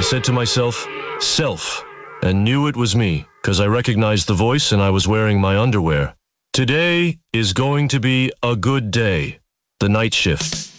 said to myself, self, and knew it was me, because I recognized the voice and I was wearing my underwear. Today is going to be a good day. The night shift.